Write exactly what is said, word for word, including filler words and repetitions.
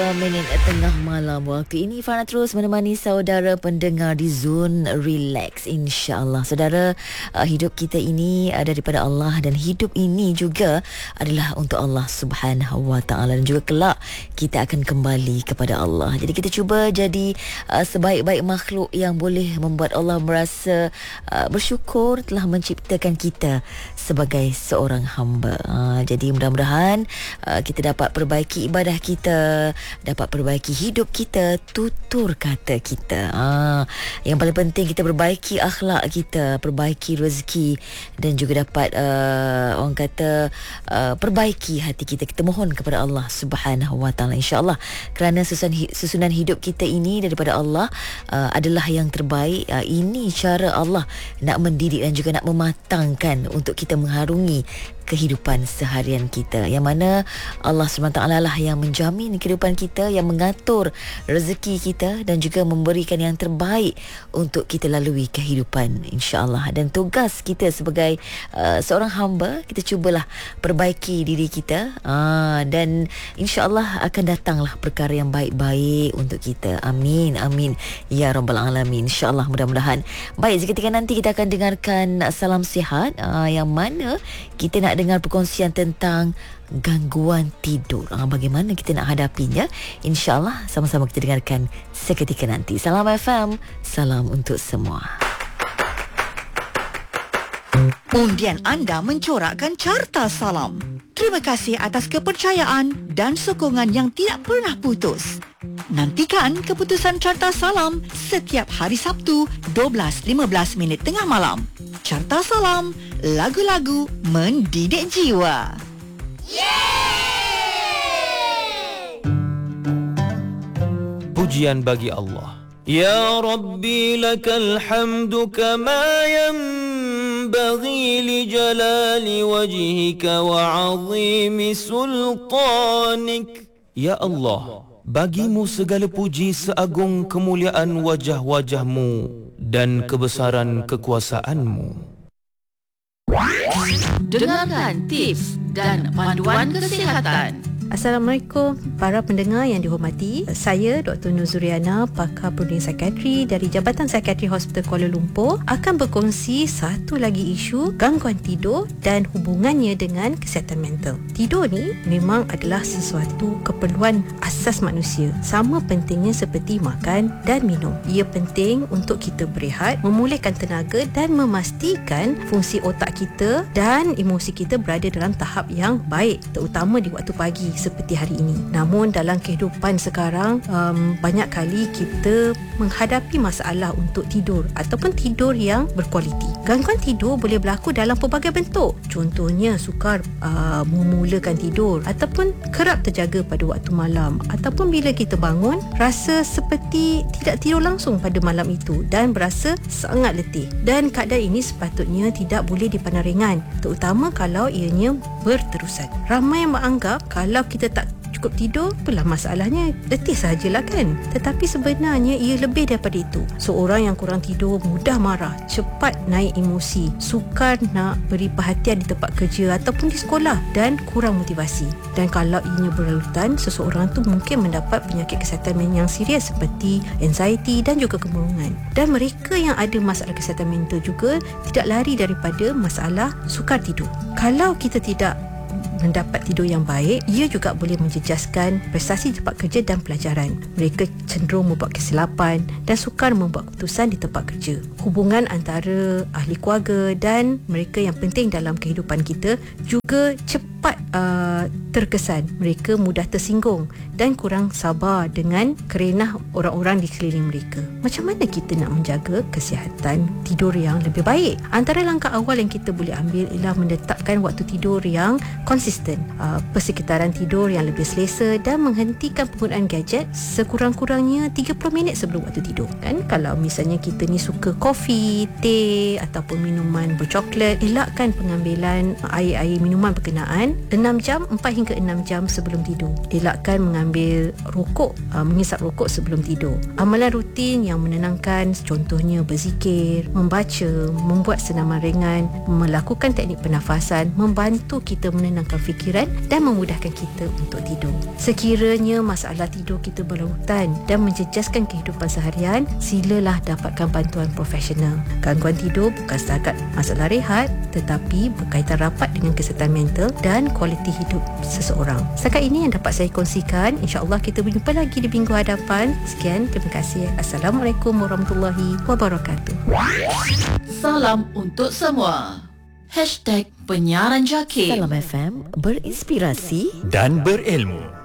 dua minit tengah malam waktu ini. Fana terus menemani saudara pendengar di Zone Relax. InsyaAllah saudara, uh, hidup kita ini uh, daripada Allah, dan hidup ini juga adalah untuk Allah Subhanahu Wa Taala, dan juga kelak kita akan kembali kepada Allah. Jadi kita cuba jadi uh, sebaik-baik makhluk yang boleh membuat Allah merasa uh, bersyukur telah menciptakan kita sebagai seorang hamba. Uh, jadi mudah-mudahan uh, kita dapat perbaiki ibadah kita, dapat perbaiki hidup kita, tutur kata kita. Ha, yang paling penting kita perbaiki akhlak kita, perbaiki rezeki, dan juga dapat uh, orang kata uh, perbaiki hati kita. Kita mohon kepada Allah Subhanahu Wa Taala, insya-Allah, kerana susunan, susunan hidup kita ini daripada Allah uh, adalah yang terbaik. Uh, ini cara Allah nak mendidik dan juga nak mematangkan untuk kita mengharungi kehidupan seharian kita, yang mana Allah subhanahu wa taala lah yang menjamin kehidupan kita, yang mengatur rezeki kita, dan juga memberikan yang terbaik untuk kita lalui kehidupan, insya-Allah. Dan tugas kita sebagai uh, seorang hamba, kita cubalah perbaiki diri kita, uh, dan insya-Allah akan datanglah perkara yang baik-baik untuk kita. Amin, amin ya rabbal alamin. Insya-Allah, mudah-mudahan. Baik, seketika nanti kita akan dengarkan salam sihat, uh, yang mana kita nak dengar perkongsian tentang gangguan tidur. Ha, bagaimana kita nak hadapinya? InsyaAllah sama-sama kita dengarkan seketika nanti. Salam F M, salam untuk semua. Undian anda mencorakkan carta salam. Terima kasih atas kepercayaan dan sokongan yang tidak pernah putus. Nantikan keputusan carta salam setiap hari Sabtu dua belas lima belas minit tengah malam. Carta salam, lagu-lagu mendidik jiwa. Yeay! Pujian bagi Allah. Ya Rabbi lakal hamdu kama yanbaghi li jalali wajhika wa azimi sultanik. Ya Allah, bagimu segala puji seagung kemuliaan wajah-wajahmu dan kebesaran kekuasaanmu. Dengarkan tips dan panduan kesihatan. Assalamualaikum para pendengar yang dihormati. Saya Doktor Nuzuriana, pakar perunding psikiatri dari Jabatan Psikiatri Hospital Kuala Lumpur, akan berkongsi satu lagi isu gangguan tidur dan hubungannya dengan kesihatan mental. Tidur ni memang adalah sesuatu keperluan asas manusia, sama pentingnya seperti makan dan minum. Ia penting untuk kita berehat, memulihkan tenaga dan memastikan fungsi otak kita dan emosi kita berada dalam tahap yang baik, terutama di waktu pagi seperti hari ini. Namun dalam kehidupan sekarang, um, banyak kali kita menghadapi masalah untuk tidur ataupun tidur yang berkualiti. Gangguan tidur boleh berlaku dalam pelbagai bentuk. Contohnya sukar uh, memulakan tidur, ataupun kerap terjaga pada waktu malam, ataupun bila kita bangun rasa seperti tidak tidur langsung pada malam itu dan berasa sangat letih. Dan keadaan ini sepatutnya tidak boleh dipandang ringan, terutama kalau ianya berterusan. Ramai yang menganggap kalau kita tak cukup tidur, apalah masalahnya, letih sahajalah kan. Tetapi sebenarnya ia lebih daripada itu. Seorang yang kurang tidur mudah marah, cepat naik emosi, sukar nak beri perhatian di tempat kerja ataupun di sekolah, dan kurang motivasi. Dan kalau ianya berlarutan, seseorang tu mungkin mendapat penyakit kesihatan yang serius seperti anxiety dan juga kemurungan. Dan mereka yang ada masalah kesihatan mental juga tidak lari daripada masalah sukar tidur. Kalau kita tidak mendapat tidur yang baik, ia juga boleh menjejaskan prestasi di tempat kerja dan pelajaran. Mereka cenderung membuat kesilapan dan sukar membuat keputusan di tempat kerja. Hubungan antara ahli keluarga dan mereka yang penting dalam kehidupan kita juga cepat uh, terkesan. Mereka mudah tersinggung dan kurang sabar dengan kerenah orang-orang di sekeliling mereka. Macam mana kita nak menjaga kesihatan tidur yang lebih baik? Antara langkah awal yang kita boleh ambil ialah menetapkan waktu tidur yang konsisten, uh, persekitaran tidur yang lebih selesa, dan menghentikan penggunaan gadget sekurang-kurangnya tiga puluh minit sebelum waktu tidur. Kan kalau misalnya kita ni suka kopi, teh ataupun minuman bercoklat, elakkan pengambilan air-air minuman berkenaan enam jam, empat hingga enam jam sebelum tidur. Elakkan mengambil rokok, uh, mengisap rokok sebelum tidur. Amalan rutin yang menenangkan contohnya berzikir, membaca, membuat senaman ringan, melakukan teknik pernafasan membantu kita menenangkan fikiran dan memudahkan kita untuk tidur. Sekiranya masalah tidur kita berlarutan dan menjejaskan kehidupan seharian, silalah dapatkan bantuan profesional. Gangguan tidur bukan setakat masalah rehat tetapi berkaitan rapat dengan kesihatan mental dan kualiti hidup seseorang. Setakat ini yang dapat saya kongsikan. InsyaAllah kita berjumpa lagi di minggu hadapan. Sekian, terima kasih. Assalamualaikum warahmatullahi wabarakatuh. Salam untuk semua. Hashtag Penyiaran Jakir. Salam F M, berinspirasi dan berilmu.